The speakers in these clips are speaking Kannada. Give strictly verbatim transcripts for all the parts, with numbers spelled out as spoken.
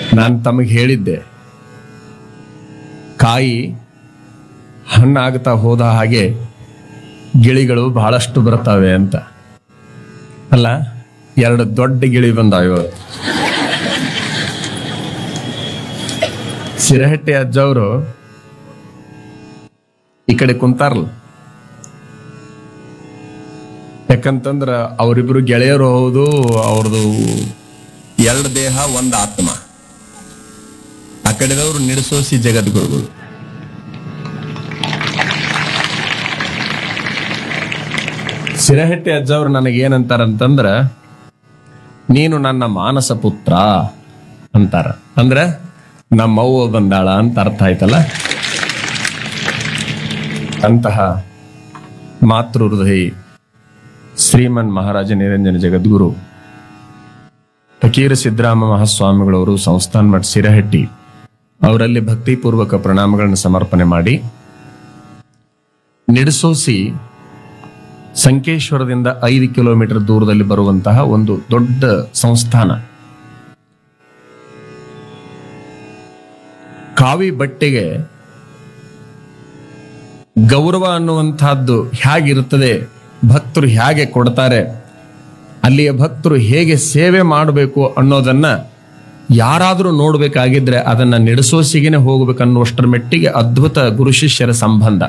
ನಾನು ತಮಗೆ ಹೇಳಿದ್ದೆ, ಕಾಯಿ ಹಣ್ಣಾಗ್ತಾ ಹೋದ ಹಾಗೆ ಗಿಳಿಗಳು ಬಹಳಷ್ಟು ಬರ್ತವೆ ಅಂತ. ಅಲ್ಲ, ಎರಡು ದೊಡ್ಡ ಗಿಳಿ ಬಂದಾವ. ಸಿರಹಟ್ಟಿ ಅಜ್ಜವರು ಈ ಕಡೆ ಕುಂತಾರಲ್ಲ, ಯಾಕಂತಂದ್ರ ಅವರಿಬ್ರು ಗೆಳೆಯರು ಹೌದು. ಅವ್ರದ್ದು ಎರಡು ದೇಹ ಒಂದು ಆತ್ಮ. ಆ ಕಡೆದವರು ನಿಡಸೋಸಿ ಜಗದ್ಗುರುಗಳು. ಸಿರಹಟ್ಟಿ ಅಜ್ಜವ್ರು ನನಗೇನಂತಾರಂತಂದ್ರ, ನೀನು ನನ್ನ ಮಾನಸ ಪುತ್ರ ಅಂತಾರ. ಅಂದ್ರ ನಮ್ಮವ್ವ ಬಂದಾಳ ಅಂತ ಅರ್ಥ ಆಯ್ತಲ್ಲ. ಅಂತಹ ಮಾತೃ ಹೃದಯಿ ಶ್ರೀಮನ್ ಮಹಾರಾಜ ನಿರಂಜನ ಜಗದ್ಗುರು ಫಕೀರ ಸಿದ್ದರಾಮ ಮಹಾಸ್ವಾಮಿಗಳವರು ಸಂಸ್ಥಾನ ಮಠ ಸಿರಹಟ್ಟಿ ಅವರಲ್ಲಿ ಭಕ್ತಿಪೂರ್ವಕ ಪ್ರಣಾಮಗಳನ್ನು ಸಮರ್ಪಣೆ ಮಾಡಿ, ನಿಡಸೋಸಿ ಸಂಕೇಶ್ವರದಿಂದ ಐದು ಕಿಲೋಮೀಟರ್ ದೂರದಲ್ಲಿ ಬರುವಂತಹ ಒಂದು ದೊಡ್ಡ ಸಂಸ್ಥಾನ. ಕಾವಿ ಬಟ್ಟೆಗೆ ಗೌರವ ಅನ್ನುವಂತಹದ್ದು ಹೇಗಿರುತ್ತದೆ, ಭಕ್ತರು ಹೇಗೆ ಕೊಡ್ತಾರೆ, ಅಲ್ಲಿಯ ಭಕ್ತರು ಹೇಗೆ ಸೇವೆ ಮಾಡಬೇಕು ಅನ್ನೋದನ್ನ ಯಾರಾದರೂ ನೋಡ್ಬೇಕಾಗಿದ್ರೆ ಅದನ್ನ ನಿಡಸೋಸಿಗೆನೆ ಹೋಗ್ಬೇಕನ್ನುವಷ್ಟರ ಮೆಟ್ಟಿಗೆ ಅದ್ಭುತ ಗುರು ಶಿಷ್ಯರ ಸಂಬಂಧ.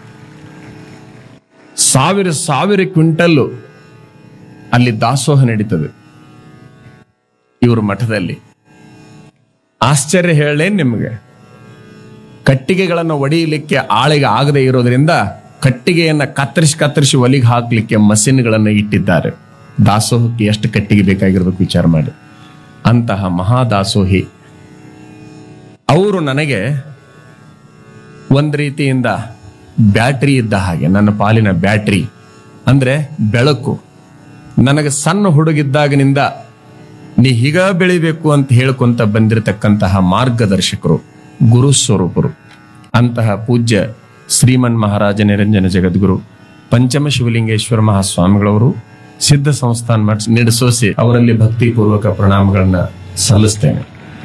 ಸಾವಿರ ಸಾವಿರ ಕ್ವಿಂಟಲ್ಲು ಅಲ್ಲಿ ದಾಸೋಹ ನಡೀತದೆ ಇವರು ಮಠದಲ್ಲಿ. ಆಶ್ಚರ್ಯ ಹೇಳೇನ್ ನಿಮಗೆ, ಕಟ್ಟಿಗೆಗಳನ್ನು ಒಡೆಯಲಿಕ್ಕೆ ಆಳಿಗೆ ಆಗದೆ ಇರೋದ್ರಿಂದ ಕಟ್ಟಿಗೆಯನ್ನ ಕತ್ತರಿಸಿ ಕತ್ತರಿಸಿ ಒಲಿಗೆ ಹಾಕ್ಲಿಕ್ಕೆ ಮಷಿನ್ಗಳನ್ನು ಇಟ್ಟಿದ್ದಾರೆ. ದಾಸೋಹಕ್ಕೆ ಎಷ್ಟು ಕಟ್ಟಿಗೆ ಬೇಕಾಗಿರ್ಬೇಕು ವಿಚಾರ ಮಾಡಿ. ಅಂತಹ ಮಹಾದಾಸೋಹಿ ಅವರು ನನಗೆ ಒಂದ್ ರೀತಿಯಿಂದ ಬ್ಯಾಟ್ರಿ ಇದ್ದ ಹಾಗೆ. ನನ್ನ ಪಾಲಿನ ಬ್ಯಾಟ್ರಿ ಅಂದ್ರೆ ಬೆಳಕು. ನನಗೆ ಸಣ್ಣ ಹುಡುಗಿದ್ದಾಗಿನಿಂದ ನೀ ಹೀಗ ಬೆಳಿಬೇಕು ಅಂತ ಹೇಳ್ಕೊಂತ ಬಂದಿರತಕ್ಕಂತಹ ಮಾರ್ಗದರ್ಶಕರು, ಗುರು ಸ್ವರೂಪರು. ಅಂತಹ ಪೂಜ್ಯ ಶ್ರೀಮನ್ ಮಹಾರಾಜ ನಿರಂಜನ ಜಗದ್ಗುರು ಪಂಚಮ ಶಿವಲಿಂಗೇಶ್ವರ ಮಹಾಸ್ವಾಮಿಗಳವರು ಸಿದ್ಧ ಸಂಸ್ಥಾನ ಮಠ ನಿಡಸೋಸಿ ಅವರಲ್ಲಿ ಭಕ್ತಿಪೂರ್ವಕ ಪ್ರಣಾಮಗಳನ್ನ ಸಲ್ಲಿಸ್ತೇನೆ.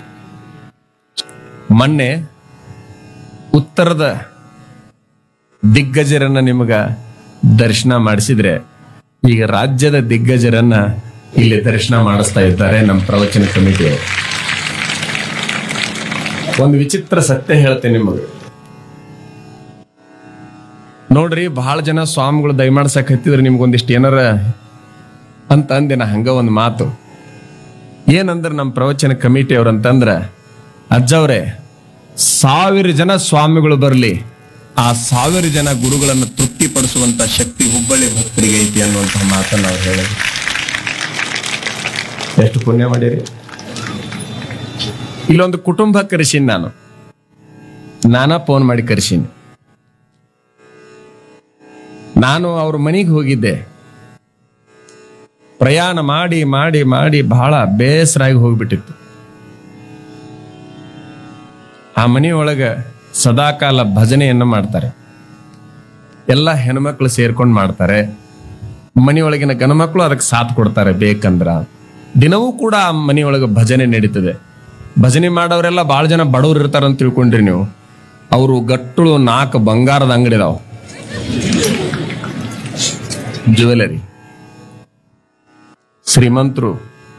ಮೊನ್ನೆ ಉತ್ತರದ ದಿಗ್ಗಜರನ್ನ ನಿಮಗ ದರ್ಶನ ಮಾಡಿಸಿದ್ರೆ, ಈಗ ರಾಜ್ಯದ ದಿಗ್ಗಜರನ್ನ ಇಲ್ಲಿ ದರ್ಶನ ಮಾಡಿಸ್ತಾ ಇದ್ದಾರೆ ನಮ್ಮ ಪ್ರವಚನ ಕಮಿಟಿಯವರು. ಒಂದು ವಿಚಿತ್ರ ಸತ್ಯ ಹೇಳ್ತೇನೆ ನಿಮಗೆ. ನೋಡ್ರಿ, ಬಹಳ ಜನ ಸ್ವಾಮಿಗಳು ದಯಮಾಡ್ಸಕ್ ಹತ್ತಿದ್ರೆ ನಿಮ್ಗೊಂದಿಷ್ಟು ಏನಾರ ಅಂತ ಅಂದೆ. ನಾ ಹಂಗ ಒಂದು ಮಾತು ಏನಂದ್ರೆ, ನಮ್ಮ ಪ್ರವಚನ ಕಮಿಟಿಯವ್ರು ಅಂತಂದ್ರ, ಅಜ್ಜವ್ರೆ ಸಾವಿರ ಜನ ಸ್ವಾಮಿಗಳು ಬರಲಿ, ಆ ಸಾವಿರ ಜನ ಗುರುಗಳನ್ನು ತೃಪ್ತಿಪಡಿಸುವಂತ ಶಕ್ತಿ ಹುಬ್ಬಳ್ಳಿ ಭಕ್ತರಿಗೆ ಐತಿ ಅನ್ನುವಂತಹ ಮಾತನ್ನು ನಾವು ಹೇಳೋದು. ಎಷ್ಟು ಪುಣ್ಯ ಮಾಡಿರಿ. ಇಲ್ಲೊಂದು ಕುಟುಂಬ ಕರೆಸೀನಿ, ನಾನು ನಾನಾ ಫೋನ್ ಮಾಡಿ ಕರೆಸೀನಿ. ನಾನು ಅವ್ರ ಮನೆಗೆ ಹೋಗಿದ್ದೆ. ಪ್ರಯಾಣ ಮಾಡಿ ಮಾಡಿ ಮಾಡಿ ಬಹಳ ಬೇಸರಾಗಿ ಹೋಗ್ಬಿಟ್ಟಿತ್ತು. ಆ ಮನೆಯೊಳಗ ಸದಾಕಾಲ ಭಜನೆಯನ್ನ ಮಾಡ್ತಾರೆ. ಎಲ್ಲ ಹೆಣ್ಮಕ್ಳು ಸೇರ್ಕೊಂಡು ಮಾಡ್ತಾರೆ. ಮನೆಯೊಳಗಿನ ಗಣಮಕ್ಳು ಅದಕ್ಕೆ ಸಾಥ್ ಕೊಡ್ತಾರೆ ಬೇಕಂದ್ರ. ದಿನವೂ ಕೂಡ ಆ ಮನೆಯೊಳಗೆ ಭಜನೆ ನಡೀತದೆ. ಭಜನೆ ಮಾಡೋರೆಲ್ಲ ಬಹಳ ಜನ ಬಡವ್ರು ಇರ್ತಾರಂತ ತಿಳ್ಕೊಂಡ್ರಿ ನೀವು. ಅವರು ಗಟ್ಟುಳು ನಾಲ್ಕು ಬಂಗಾರದ ಅಂಗಡಿ ಇದಾವ, ಜ್ಯುವೆಲರಿ. ಶ್ರೀಮಂತರು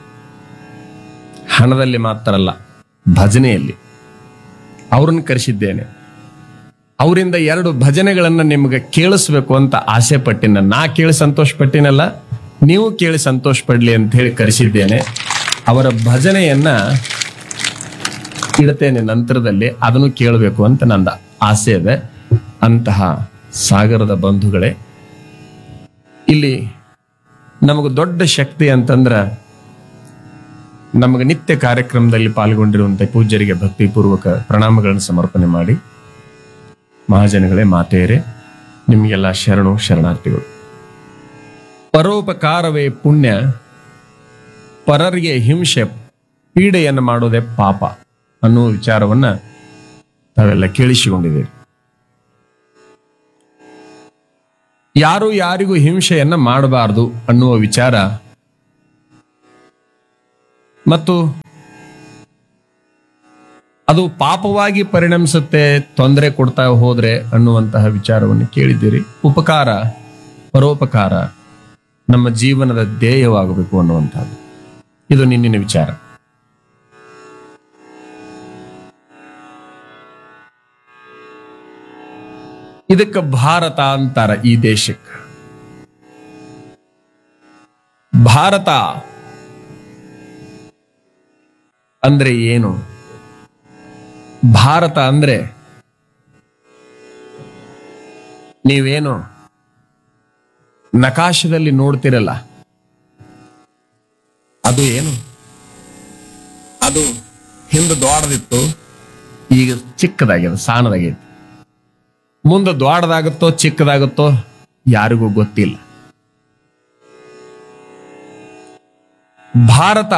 ಹಣದಲ್ಲಿ ಮಾತ್ರ ಅಲ್ಲ, ಭಜನೆಯಲ್ಲಿ. ಅವ್ರನ್ನ ಕರೆಸಿದ್ದೇನೆ. ಅವರಿಂದ ಎರಡು ಭಜನೆಗಳನ್ನ ನಿಮ್ಗೆ ಕೇಳಿಸ್ಬೇಕು ಅಂತ ಆಸೆ ಪಟ್ಟಿನ. ನಾ ಕೇಳಿ ಸಂತೋಷ ಪಟ್ಟಿನಲ್ಲ, ನೀವು ಕೇಳಿ ಸಂತೋಷ ಪಡ್ಲಿ ಅಂತ ಹೇಳಿ ಕರೆಸಿದ್ದೇನೆ. ಅವರ ಭಜನೆಯನ್ನ ಇಡ್ತೇನೆ ನಂತರದಲ್ಲಿ, ಅದನ್ನು ಕೇಳಬೇಕು ಅಂತ ನಂದ ಆಸೆ ಇದೆ. ಅಂತಹ ಸಾಗರದ ಬಂಧುಗಳೇ, ಇಲ್ಲಿ ನಮಗೆ ದೊಡ್ಡ ಶಕ್ತಿ ಅಂತಂದ್ರ, ನಮಗೆ ನಿತ್ಯ ಕಾರ್ಯಕ್ರಮದಲ್ಲಿ ಪಾಲ್ಗೊಂಡಿರುವಂತಹ ಪೂಜ್ಯರಿಗೆ ಭಕ್ತಿಪೂರ್ವಕ ಪ್ರಣಾಮಗಳನ್ನು ಸಮರ್ಪಣೆ ಮಾಡಿ, ಮಹಾಜನಗಳೇ, ಮಾತೆಯರೇ, ನಿಮಗೆಲ್ಲ ಶರಣು ಶರಣಾರ್ಥಿಗಳು. ಪರೋಪಕಾರವೇ ಪುಣ್ಯ, ಪರರಿಗೆ ಹಿಂಸೆ ಪೀಡೆಯನ್ನು ಮಾಡೋದೇ ಪಾಪ ಅನ್ನುವ ವಿಚಾರವನ್ನ ತಾವೆಲ್ಲ ಕೇಳಿಸಿಕೊಂಡಿದ್ದೀರಿ. ಯಾರು ಯಾರಿಗೂ ಹಿಂಸೆಯನ್ನ ಮಾಡಬಾರದು ಅನ್ನುವ ವಿಚಾರ ಮತ್ತು ಅದು ಪಾಪವಾಗಿ ಪರಿಣಮಿಸುತ್ತೆ, ತೊಂದರೆ ಕೊಡ್ತಾ ಹೋದ್ರೆ ಅನ್ನುವಂತಹ ವಿಚಾರವನ್ನು ಕೇಳಿದ್ದೀರಿ. ಉಪಕಾರ, ಪರೋಪಕಾರ ನಮ್ಮ ಜೀವನದ ಧ್ಯೇಯವಾಗಬೇಕು ಅನ್ನುವಂಥದ್ದು ಇದು ನಿನ್ನಿನ ವಿಚಾರ. ಇದಕ್ಕೆ ಭಾರತ ಅಂತಾರ. ಈ ದೇಶಕ್ಕೆ ಭಾರತ ಅಂದ್ರೆ ಏನು? ಭಾರತ ಅಂದ್ರೆ ನೀವೇನು ನಕಾಶದಲ್ಲಿ ನೋಡ್ತಿರಲ್ಲ, ಅದು ಏನು? ಅದು ಹಿಂದೆ ದ್ವಾರದಿತ್ತು, ಈಗ ಚಿಕ್ಕದಾಗ್ಯದ, ಸಾಣದಾಗೈತಿ. ಮುಂದೆ ದ್ವಾಡದಾಗುತ್ತೋ ಚಿಕ್ಕದಾಗುತ್ತೋ ಯಾರಿಗೂ ಗೊತ್ತಿಲ್ಲ. ಭಾರತ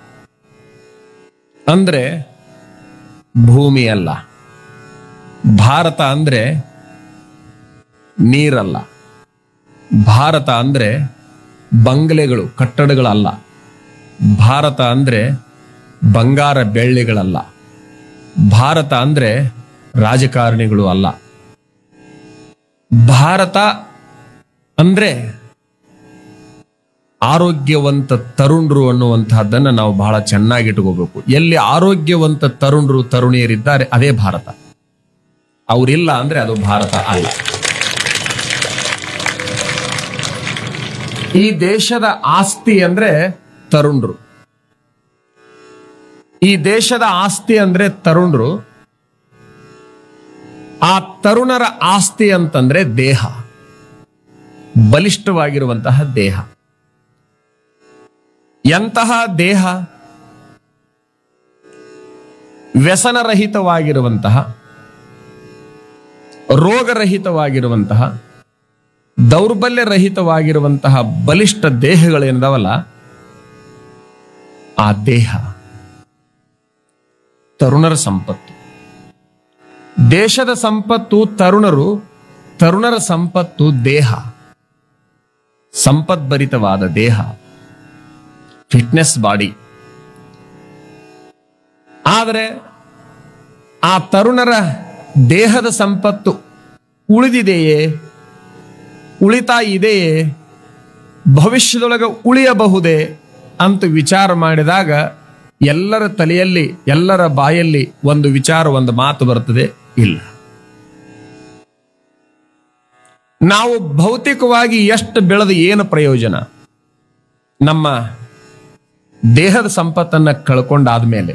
ಅಂದ್ರೆ ಭೂಮಿ ಅಲ್ಲ, ಭಾರತ ಅಂದ್ರೆ ನೀರಲ್ಲ, ಭಾರತ ಅಂದ್ರೆ ಬಂಗಲೆಗಳು, ಕಟ್ಟಡಗಳಲ್ಲ, ಭಾರತ ಅಂದ್ರೆ ಬಂಗಾರ ಬೆಳ್ಳಿಗಳಲ್ಲ, ಭಾರತ ಅಂದ್ರೆ ರಾಜಕಾರಣಿಗಳು ಅಲ್ಲ. ಭಾರತ ಅಂದ್ರೆ ಆರೋಗ್ಯವಂತ ತರುಣರು ಅನ್ನುವಂತಹದ್ದನ್ನ ನಾವು ಬಹಳ ಚೆನ್ನಾಗಿ ಇಟ್ಕೋಬೇಕು. ಎಲ್ಲಿ ಆರೋಗ್ಯವಂತ ತರುಣರು ತರುಣಿಯರಿದ್ದಾರೆ ಅದೇ ಭಾರತ. ಅವರಿಲ್ಲ ಅಂದ್ರೆ ಅದು ಭಾರತ ಅಲ್ಲ. ಈ ದೇಶದ ಆಸ್ತಿ ಅಂದ್ರೆ ತರುಣರು, ಈ ದೇಶದ ಆಸ್ತಿ ಅಂದ್ರೆ ತರುಣರು. ಆ ತರುಣರ ಆಸ್ತಿ ಅಂತಂದ್ರೆ ದೇಹ, ಬಲಿಷ್ಠವಾಗಿರುವಂತಹ ದೇಹ. ಎಂತಹ ದೇಹ? ವ್ಯಸನರಹಿತವಾಗಿರುವಂತಹ, ರೋಗರಹಿತವಾಗಿರುವಂತಹ, ದೌರ್ಬಲ್ಯರಹಿತವಾಗಿರುವಂತಹ ಬಲಿಷ್ಠ ದೇಹಗಳೇನದವಲ್ಲ, ಆ ದೇಹ ತರುಣರ ಸಂಪತ್ತು. ದೇಶದ ಸಂಪತ್ತು ತರುಣರು, ತರುಣರ ಸಂಪತ್ತು ದೇಹ, ಸಂಪದ್ಭರಿತವಾದ ದೇಹ, ಫಿಟ್ನೆಸ್ ಬಾಡಿ. ಆದರೆ ಆ ತರುಣರ ದೇಹದ ಸಂಪತ್ತು ಉಳಿದಿದೆಯೇ, ಉಳಿತಾ ಇದೆಯೇ, ಭವಿಷ್ಯದೊಳಗೆ ಉಳಿಯಬಹುದೇ ಅಂತ ವಿಚಾರ ಮಾಡಿದಾಗ ಎಲ್ಲರ ತಲೆಯಲ್ಲಿ, ಎಲ್ಲರ ಬಾಯಲ್ಲಿ ಒಂದು ವಿಚಾರ, ಒಂದು ಮಾತು ಬರ್ತದೆ, ಇಲ್ಲ. ನಾವು ಭೌತಿಕವಾಗಿ ಎಷ್ಟು ಬೆಳೆದು ಏನು ಪ್ರಯೋಜನ? ನಮ್ಮ ದೇಹದ ಸಂಪತ್ತನ್ನ ಕಳ್ಕೊಂಡಾದ್ಮೇಲೆ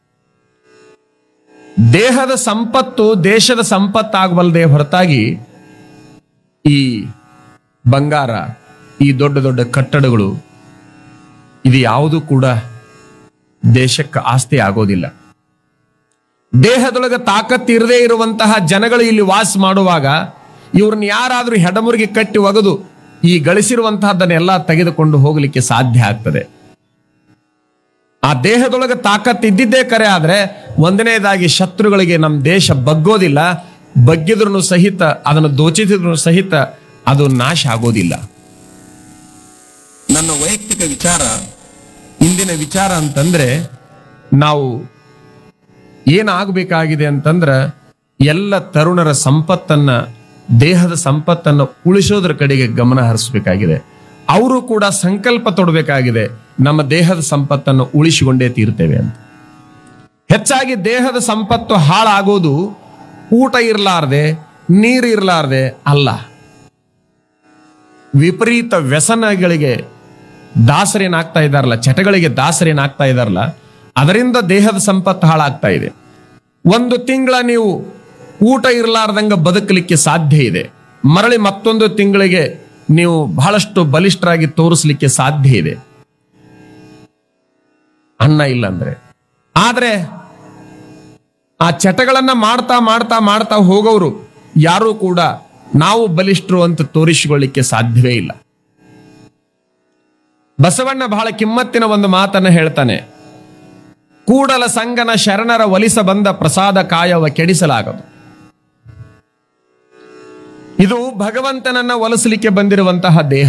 ದೇಹದ ಸಂಪತ್ತು ದೇಶದ ಸಂಪತ್ತಾಗಬಲ್ಲದೆ ಹೊರತಾಗಿ ಈ ಬಂಗಾರ, ಈ ದೊಡ್ಡ ದೊಡ್ಡ ಕಟ್ಟಡಗಳು, ಇದು ಯಾವುದು ಕೂಡ ದೇಶಕ್ಕೆ ಆಸ್ತಿ ಆಗೋದಿಲ್ಲ. ದೇಹದೊಳಗೆ ತಾಕತ್ತು ಇರದೇ ಇರುವಂತಹ ಜನಗಳು ಇಲ್ಲಿ ವಾಸ ಮಾಡುವಾಗ ಇವ್ರನ್ನ ಯಾರಾದ್ರೂ ಹೆಡಮುರಿಗೆ ಕಟ್ಟಿ ಒಗೆದು ಈ ಗಳಿಸಿರುವಂತಹದ್ದನ್ನೆಲ್ಲ ತೆಗೆದುಕೊಂಡು ಹೋಗಲಿಕ್ಕೆ ಸಾಧ್ಯ ಆಗ್ತದೆ. ಆ ದೇಹದೊಳಗೆ ತಾಕತ್ತು ಇದ್ದಿದ್ದೇ ಕರೆ ಆದ್ರೆ ಒಂದನೇದಾಗಿ ಶತ್ರುಗಳಿಗೆ ನಮ್ಮ ದೇಶ ಬಗ್ಗೋದಿಲ್ಲ, ಬಗ್ಗಿದ್ರೂ ಸಹಿತ, ಅದನ್ನು ದೋಚಿದ್ರು ಸಹಿತ ಅದು ನಾಶ ಆಗೋದಿಲ್ಲ. ನನ್ನ ವೈಯಕ್ತಿಕ ವಿಚಾರ, ಇಂದಿನ ವಿಚಾರ ಅಂತಂದ್ರೆ, ನಾವು ಏನಾಗಬೇಕಾಗಿದೆ ಅಂತಂದ್ರೆ ಎಲ್ಲ ತರುಣರ ಸಂಪತ್ತನ್ನ, ದೇಹದ ಸಂಪತ್ತನ್ನು ಉಳಿಸೋದ್ರ ಕಡೆಗೆ ಗಮನ ಹರಿಸಬೇಕಾಗಿದೆ. ಅವರು ಕೂಡ ಸಂಕಲ್ಪ ತೊಡಬೇಕಾಗಿದೆ, ನಮ್ಮ ದೇಹದ ಸಂಪತ್ತನ್ನು ಉಳಿಸಿಕೊಂಡೇ ತೀರ್ತೇವೆ ಅಂತ. ಹೆಚ್ಚಾಗಿ ದೇಹದ ಸಂಪತ್ತು ಹಾಳಾಗೋದು ಊಟ ಇರಲಾರ್ದೆ, ನೀರು ಇರಲಾರ್ದೆ ಅಲ್ಲ, ವಿಪರೀತ ವ್ಯಸನಗಳಿಗೆ ದಾಸರೇನಾಗ್ತಾ ಇದ್ದಾರಲ್ಲ, ಚಟಗಳಿಗೆ ದಾಸರೇನಾಗ್ತಾ ಇದ್ದಾರಲ್ಲ, ಅದರಿಂದ ದೇಹದ ಸಂಪತ್ತು ಹಾಳಾಗ್ತಾ ಇದೆ. ಒಂದು ತಿಂಗಳ ನೀವು ಊಟ ಇರಲಾರ್ದಂಗ ಬದುಕಲಿಕ್ಕೆ ಸಾಧ್ಯ ಇದೆ, ಮರಳಿ ಮತ್ತೊಂದು ತಿಂಗಳಿಗೆ ನೀವು ಬಹಳಷ್ಟು ಬಲಿಷ್ಠರಾಗಿ ತೋರಿಸಲಿಕ್ಕೆ ಸಾಧ್ಯ ಇದೆ, ಅನ್ನ ಇಲ್ಲ ಅಂದ್ರೆ. ಆದ್ರೆ ಆ ಚಟಗಳನ್ನ ಮಾಡ್ತಾ ಮಾಡ್ತಾ ಮಾಡ್ತಾ ಹೋಗೋರು ಯಾರೂ ಕೂಡ ನಾವು ಬಲಿಷ್ಠರು ಅಂತ ತೋರಿಸಿಕೊಳ್ಳಿಕ್ಕೆ ಸಾಧ್ಯವೇ ಇಲ್ಲ. ಬಸವಣ್ಣ ಬಹಳ ಕಿಮ್ಮತ್ತಿನ ಒಂದು ಮಾತನ್ನ ಹೇಳ್ತಾನೆ, ಕೂಡಲ ಸಂಗನ ಶರಣರ ಒಲಿಸ ಬಂದ ಪ್ರಸಾದ ಕಾಯವ ಕೆಡಿಸಲಾಗದು. ಇದು ಭಗವಂತನನ್ನ ಒಲಿಸಲಿಕ್ಕೆ ಬಂದಿರುವಂತಹ ದೇಹ,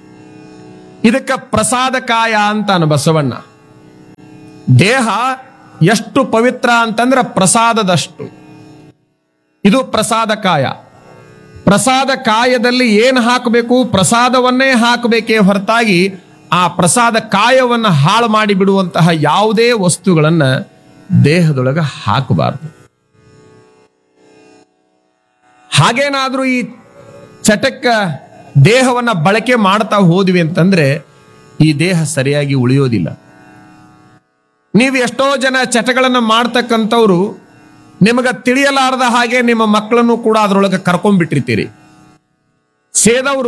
ಇದಕ್ಕ ಪ್ರಸಾದ ಕಾಯ ಅಂತಾನು ಬಸವಣ್ಣ. ದೇಹ ಎಷ್ಟು ಪವಿತ್ರ ಅಂತಂದ್ರೆ ಪ್ರಸಾದದಷ್ಟು. ಇದು ಪ್ರಸಾದ ಕಾಯ. ಪ್ರಸಾದ ಕಾಯದಲ್ಲಿ ಏನು ಹಾಕಬೇಕು? ಪ್ರಸಾದವನ್ನೇ ಹಾಕಬೇಕೇ ಹೊರತಾಗಿ ಆ ಪ್ರಸಾದ ಕಾಯವನ್ನು ಹಾಳು ಮಾಡಿ ಬಿಡುವಂತಹ ಯಾವುದೇ ವಸ್ತುಗಳನ್ನ ದೇಹದೊಳಗೆ ಹಾಕಬಾರದು. ಹಾಗೇನಾದ್ರೂ ಈ ಚಟಕ್ಕ ದೇಹವನ್ನ ಬಳಕೆ ಮಾಡ್ತಾ ಹೋದ್ವಿ ಅಂತಂದ್ರೆ ಈ ದೇಹ ಸರಿಯಾಗಿ ಉಳಿಯೋದಿಲ್ಲ. ನೀವು ಎಷ್ಟೋ ಜನ ಚಟಗಳನ್ನು ಮಾಡ್ತಕ್ಕಂಥವ್ರು ನಿಮಗ ತಿಳಿಯಲಾರದ ಹಾಗೆ ನಿಮ್ಮ ಮಕ್ಕಳನ್ನು ಕೂಡ ಅದರೊಳಗೆ ಕರ್ಕೊಂಡ್ಬಿಟ್ಟಿರ್ತೀರಿ. ಸೇದವರು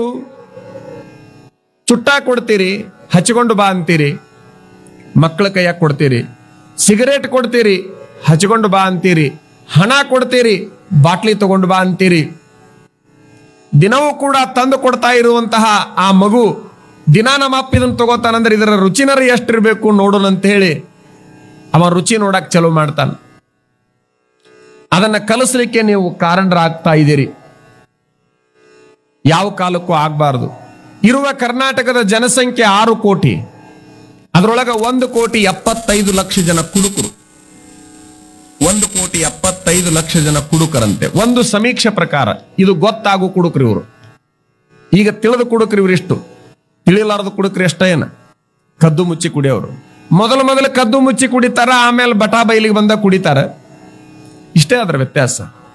ಚುಟ್ಟ ಕೊಡ್ತೀರಿ, ಹಚ್ಕೊಂಡು ಬಾ ಅಂತೀರಿ, ಮಕ್ಕಳ ಕೈಯಾಗ ಕೊಡ್ತೀರಿ. ಸಿಗರೇಟ್ ಕೊಡ್ತೀರಿ, ಹಚ್ಕೊಂಡು ಬಾ ಅಂತೀರಿ. ಹಣ ಕೊಡ್ತೀರಿ, ಬಾಟ್ಲಿ ತಗೊಂಡು ಬಾ ಅಂತೀರಿ. ದಿನವೂ ಕೂಡ ತಂದು ಕೊಡ್ತಾ ಇರುವಂತಹ ಆ ಮಗು ದಿನ ನಮ್ಮ ಅಪ್ಪ ಇದನ್ನು ತಗೋತಾನಂದ್ರೆ ಇದರ ರುಚಿನರ ಎಷ್ಟಿರ್ಬೇಕು ನೋಡೋಣ ಅಂತ ಹೇಳಿ ಅವ ರುಚಿ ನೋಡಕ್ ಚಲೋ ಮಾಡ್ತಾನ. ಅದನ್ನ ಕಲಿಸ್ಲಿಕ್ಕೆ ನೀವು ಕಾರಣರಾಗ್ತಾ ಇದ್ದೀರಿ. ಯಾವ ಕಾಲಕ್ಕೂ ಆಗ್ಬಾರ್ದು. ಇರುವ ಕರ್ನಾಟಕದ ಜನಸಂಖ್ಯೆ ಆರು ಕೋಟಿ. ಅದರೊಳಗೆ ಒಂದು ಕೋಟಿ ಎಪ್ಪತ್ತೈದು ಲಕ್ಷ ಜನ ಕುಡುಕರು. ಒಂದು ಕೋಟಿ ಎಪ್ಪತ್ತೈದು ಲಕ್ಷ ಜನ ಕುಡುಕರಂತೆ ಒಂದು ಸಮೀಕ್ಷೆ ಪ್ರಕಾರ. ಇದು ಗೊತ್ತಾಗು ಕುಡುಕರು ಇವರು. ಈಗ ತಿಳಿದು ಕುಡುಕರು ಇವರಿಷ್ಟು, ತಿಳಿಲಾರದು ಕುಡುಕರು ಎಷ್ಟೇನ ಕದ್ದು ಮುಚ್ಚಿ ಕುಡಿಯೋರು. ಮೊದಲು ಮೊದಲು ಕದ್ದು ಮುಚ್ಚಿ ಕುಡಿತಾರ, ಆಮೇಲೆ ಬಟಾ ಬೈಲಿಗೆ ಬಂದ ಕುಡಿತಾರ. ಇಷ್ಟೇ ಅದರ ವ್ಯತ್ಯಾಸ.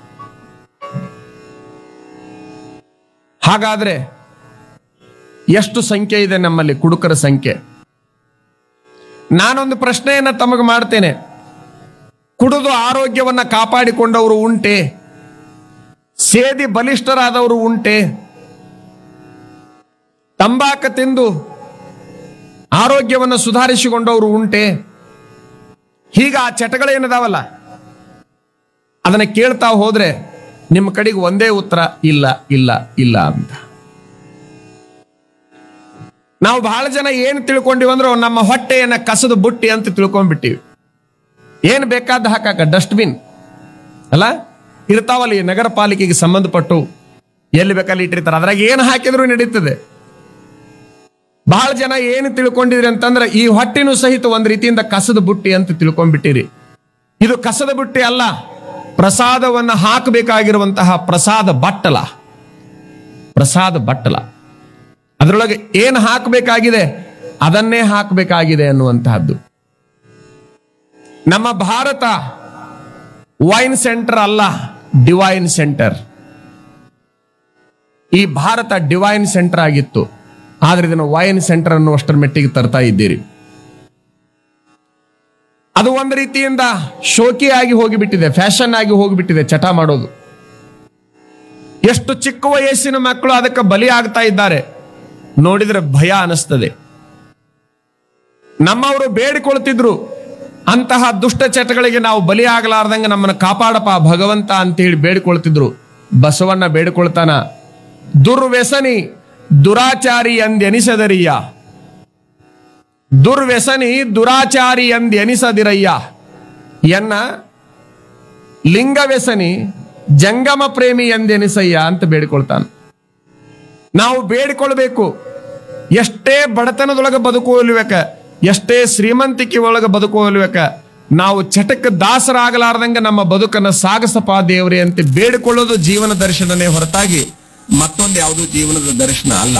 ಹಾಗಾದ್ರೆ ಎಷ್ಟು ಸಂಖ್ಯೆ ಇದೆ ನಮ್ಮಲ್ಲಿ ಕುಡುಕರ ಸಂಖ್ಯೆ? ನಾನೊಂದು ಪ್ರಶ್ನೆಯನ್ನ ತಮಗೆ ಮಾಡ್ತೇನೆ. ಕುಡಿದು ಆರೋಗ್ಯವನ್ನ ಕಾಪಾಡಿಕೊಂಡವರು ಉಂಟೆ? ಸೇದಿ ಬಲಿಷ್ಠರಾದವರು ಉಂಟೆ? ತಂಬಾಕು ತಿಂದು ಆರೋಗ್ಯವನ್ನು ಸುಧಾರಿಸಿಕೊಂಡವರು ಉಂಟೆ? ಹೀಗ ಆ ಚಟಗಳೇನದಾವಲ್ಲ ಅದನ್ನ ಕೇಳ್ತಾ ಹೋದ್ರೆ ನಿಮ್ಮ ಕಡೆಗೆ ಒಂದೇ ಉತ್ತರ, ಇಲ್ಲ ಇಲ್ಲ ಇಲ್ಲ ಅಂತ. ನಾವು ಬಹಳ ಜನ ಏನು ತಿಳ್ಕೊಂಡಿವಂದ್ರೆ ನಮ್ಮ ಹೊಟ್ಟೆಯನ್ನ ಕಸದ ಬುಟ್ಟಿ ಅಂತ ತಿಳ್ಕೊಂಡ್ಬಿಟ್ಟಿವಿ. ಏನು ಬೇಕಾದ ಹಾಕಾಕ ಡಸ್ಟ್ಬಿನ್ ಅಲ್ಲ ಇರ್ತಾವಲ್ಲಿ, ನಗರ ಪಾಲಿಕೆಗೆ ಸಂಬಂಧಪಟ್ಟು ಎಲ್ಲಿ ಬೇಕಲ್ಲಿ ಇಟ್ಟಿರ್ತಾರೆ. ಅದ್ರಾಗ ಏನು ಹಾಕಿದ್ರು ನಡೀತದೆ. ಬಹಳ ಜನ ಏನು ತಿಳ್ಕೊಂಡಿದ್ರಿ ಅಂತಂದ್ರೆ ಈ ಹೊಟ್ಟಿನೂ ಸಹಿತ ಒಂದ್ ರೀತಿಯಿಂದ ಕಸದ ಬುಟ್ಟಿ ಅಂತ ತಿಳ್ಕೊಂಡ್ಬಿಟ್ಟಿರಿ. ಇದು ಕಸದ ಬುಟ್ಟಿ ಅಲ್ಲ, ಪ್ರಸಾದವನ್ನು ಹಾಕಬೇಕಾಗಿರುವಂತಹ ಪ್ರಸಾದ ಬಟ್ಟಲ. ಪ್ರಸಾದ ಬಟ್ಟಲ ಅದರೊಳಗೆ ಏನು ಹಾಕಬೇಕಾಗಿದೆ ಅದನ್ನೇ ಹಾಕಬೇಕಾಗಿದೆ ಅನ್ನುವಂತಹದ್ದು. ನಮ್ಮ ಭಾರತ ವೈನ್ ಸೆಂಟರ್ ಅಲ್ಲ, ಡಿವೈನ್ ಸೆಂಟರ್. ಈ ಭಾರತ ಡಿವೈನ್ ಸೆಂಟರ್ ಆಗಿತ್ತು, ಆದ್ರೆ ಇದನ್ನು ವೈನ್ ಸೆಂಟರ್ ಅನ್ನುವಷ್ಟರ ಮೆಟ್ಟಿಗೆ ತರ್ತಾ ಇದ್ದೀರಿ. ಅದು ಒಂದು ರೀತಿಯಿಂದ ಶೋಕಿಯಾಗಿ ಹೋಗಿಬಿಟ್ಟಿದೆ, ಫ್ಯಾಷನ್ ಆಗಿ ಹೋಗಿಬಿಟ್ಟಿದೆ ಚಟ ಮಾಡೋದು. ಎಷ್ಟು ಚಿಕ್ಕ ವಯಸ್ಸಿನ ಮಕ್ಕಳು ಅದಕ್ಕೆ ಬಲಿ ಆಗ್ತಾ ಇದ್ದಾರೆ ನೋಡಿದ್ರೆ ಭಯ ಅನಿಸ್ತದೆ. ನಮ್ಮವರು ಬೇಡಿಕೊಳ್ತಿದ್ರು ಅಂತಹ ದುಷ್ಟ ಚಟಗಳಿಗೆ ನಾವು ಬಲಿ ಆಗಲಾರ್ದಂಗೆ ನಮ್ಮನ್ನು ಕಾಪಾಡಪ್ಪ ಭಗವಂತ ಅಂತ ಹೇಳಿ ಬೇಡಿಕೊಳ್ತಿದ್ರು. ಬಸವಣ್ಣ ಬೇಡಿಕೊಳ್ತಾನ, ದುರ್ವ್ಯಸನಿ ದುರಾಚಾರಿ ಎಂದೆನಿಸದರಿಯ, ದುರ್ವ್ಯಸನಿ ದುರಾಚಾರಿ ಎಂದೆನಿಸದಿರಯ್ಯ, ಎನ್ನ ಲಿಂಗವ್ಯಸನಿ ಜಂಗಮ ಪ್ರೇಮಿ ಎಂದೆನಿಸಯ್ಯ ಅಂತ ಬೇಡಿಕೊಳ್ತಾನ. ನಾವು ಬೇಡಿಕೊಳ್ಬೇಕು, ಎಷ್ಟೇ ಬಡತನದೊಳಗೆ ಬದುಕುವಲ್ಬೇಕ, ಎಷ್ಟೇ ಶ್ರೀಮಂತಿಕೆ ಒಳಗೆ ಬದುಕುವಲ್ಬೇಕ, ನಾವು ಚಟಕ್ಕೆ ದಾಸರಾಗಲಾರ್ದಂಗೆ ನಮ್ಮ ಬದುಕನ್ನು ಸಾಗಸಪ್ಪ ದೇವರೇ ಅಂತ ಬೇಡಿಕೊಳ್ಳೋದು ಜೀವನ ದರ್ಶನನೇ ಹೊರತಾಗಿ ಮತ್ತೊಂದು ಯಾವುದೂ ಜೀವನದ ದರ್ಶನ ಅಲ್ಲ.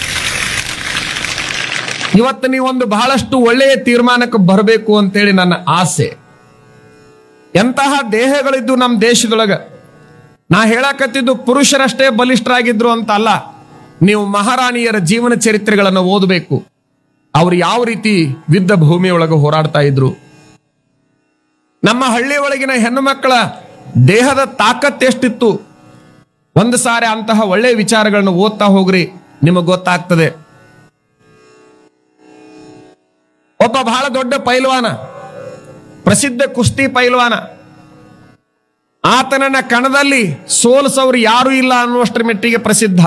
ಇವತ್ತು ನೀವೊಂದು ಬಹಳಷ್ಟು ಒಳ್ಳೆಯ ತೀರ್ಮಾನಕ್ಕೆ ಬರಬೇಕು ಅಂತೇಳಿ ನನ್ನ ಆಸೆ. ಎಂತಹ ದೇಹಗಳಿದ್ದು ನಮ್ಮ ದೇಶದೊಳಗ. ನಾ ಹೇಳಕತ್ತಿದ್ದು ಪುರುಷರಷ್ಟೇ ಬಲಿಷ್ಠರಾಗಿದ್ರು ಅಂತ ಅಲ್ಲ, ನೀವು ಮಹಾರಾಣಿಯರ ಜೀವನ ಚರಿತ್ರೆಗಳನ್ನು ಓದಬೇಕು. ಅವ್ರು ಯಾವ ರೀತಿ ಯುದ್ಧ ಭೂಮಿಯೊಳಗೆ ಹೋರಾಡ್ತಾ ಇದ್ರು. ನಮ್ಮ ಹಳ್ಳಿ ಒಳಗಿನ ಹೆಣ್ಣು ಮಕ್ಕಳ ದೇಹದ ತಾಕತ್ ಎಷ್ಟಿತ್ತು. ಒಂದು ಸಾರಿ ಅಂತಹ ಒಳ್ಳೆಯ ವಿಚಾರಗಳನ್ನು ಓದ್ತಾ ಹೋಗ್ರಿ, ನಿಮಗೆ ಗೊತ್ತಾಗ್ತದೆ. ಒಬ್ಬ ಬಹಳ ದೊಡ್ಡ ಪೈಲ್ವಾನ, ಪ್ರಸಿದ್ಧ ಕುಸ್ತಿ ಪೈಲ್ವಾನ, ಆತನನ್ನ ಕಣದಲ್ಲಿ ಸೋಲಿಸೋರು ಯಾರೂ ಇಲ್ಲ ಅನ್ನುವಷ್ಟರ ಮೆಟ್ಟಿಗೆ ಪ್ರಸಿದ್ಧ.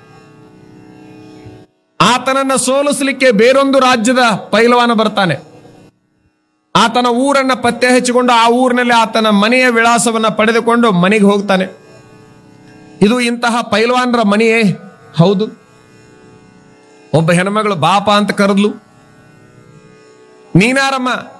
ಆತನನ್ನ ಸೋಲಿಸಲಿಕ್ಕೆ ಬೇರೊಂದು ರಾಜ್ಯದ ಪೈಲ್ವಾನ ಬರ್ತಾನೆ. ಆತನ ಊರನ್ನ ಪತ್ತೆ ಹಚ್ಚಿಕೊಂಡು ಆ ಊರಿನಲ್ಲಿ ಆತನ ಮನೆಯ ವಿಳಾಸವನ್ನ ಪಡೆದುಕೊಂಡು ಮನೆಗೆ ಹೋಗ್ತಾನೆ. ಇದು ಇಂತಹ ಪೈಲ್ವಾನರ ಮನೆಯೇ ಹೌದು. ಒಬ್ಬ ಹೆಣ್ಮಗಳು ಬಾಪ ಅಂತ ಕರೆದ್ಲು, ನೀನಾರಮ್ಮ